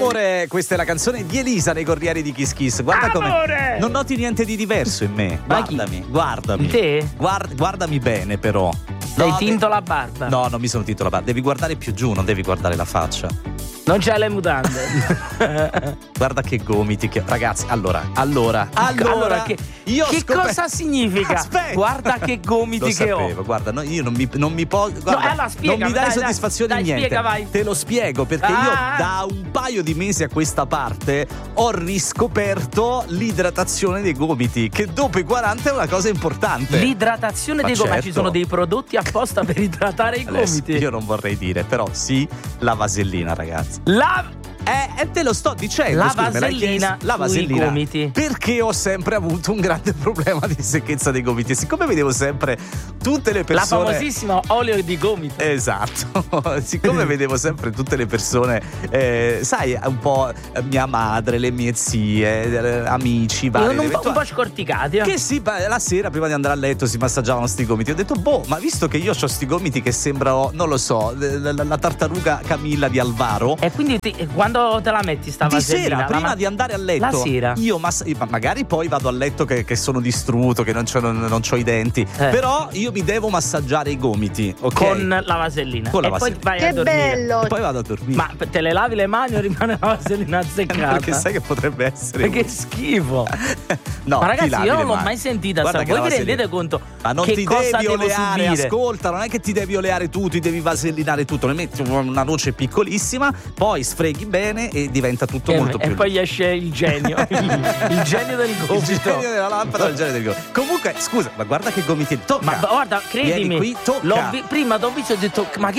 Amore, questa è la canzone di Elisa nei Corrieri di Kiss Kiss. Guarda come non noti niente di diverso in me. Guardami. Te? Guardami bene però. Hai tinto la barba? No, non mi sono tinto la barba. Devi guardare più giù, non devi guardare la faccia. Non c'hai le mutande. Guarda che gomiti che... Ragazzi, allora che che cosa significa? Aspetta. Guarda che gomiti che ho. Guarda, no, io non mi posso. Allora, spiegami, non mi dai dai, soddisfazione dai, niente. Spiega, vai. Te lo spiego perché io da un paio di mesi a questa parte ho riscoperto l'idratazione dei gomiti, che dopo i 40 è una cosa importante. L'idratazione dei gomiti, certo. Ci sono dei prodotti apposta per idratare i gomiti. Io non vorrei dire, però sì, la vasellina, ragazzi. Te lo sto dicendo. La vasellina sui gomiti. Perché ho sempre avuto un grande problema di secchezza dei gomiti. E siccome vedevo sempre tutte le persone, la famosissima olio di gomito. Esatto. Siccome vedevo sempre tutte le persone, sai, un po' mia madre, le mie zie, amici vari, un po' scorticati, che la sera prima di andare a letto si massaggiavano sti gomiti. Ho detto, ma visto che io ho sti gomiti che sembrano, non lo so, la tartaruga Camilla di Alvaro. E quindi quando te la metti sta vasellina? Di sera, prima di andare a letto. La sera. Io magari poi vado a letto che sono distrutto, che non c'ho i denti. Però io mi devo massaggiare i gomiti, ok? Con la vasellina. Poi vai a dormire. Bello. E poi vado a dormire. Ma te le lavi le mani o rimane la vasellina azzeccata? Perché sai che potrebbe essere. Che schifo. No, ma ragazzi, io non l'ho mai sentita. Voi vi rendete conto? Ma non che ti cosa devi oleare, subire? ascolta, non è che ti devi oleare tu, ti devi vasellinare tutto. Ne metti una noce piccolissima, poi sfreghi bene e diventa tutto molto più. E poi esce il genio. il genio del gomito. Il genio della lampada, il genio del gomito. Comunque, scusa, ma guarda che gomiti. Tocca. Ma guarda, credimi. Vieni qui, tocca. Prima t'ho visto e ho detto, ma